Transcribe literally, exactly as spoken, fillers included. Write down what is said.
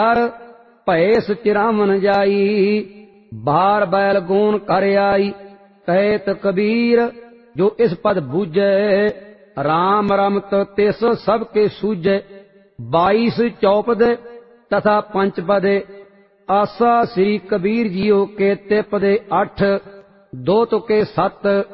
ਭਏ ਸਚਿਰਾਵਨ ਜਾਈ, ਬਾਰ ਬੈਲ ਗੂਣ ਕਰ ਆਈ। ਕਹਿਤ ਕਬੀਰ ਜੋ ਇਸ ਪਦ ਬੂਝੈ, ਰਾਮ ਰਮਤ ਤਿਸ ਸਭ ਕੇ ਸੂਝੈ। ਬਾਈਸ ਚੌਪਦ ਤਥਾ ਪੰਚ ਪਦੇ, ਆਸਾ ਸ੍ਰੀ ਕਬੀਰ ਜੀਓ ਕੇ ਤਿਪ ਦੇ ਅੱਠ। ਦੋ ਤੁਕੇ ਸੱਤ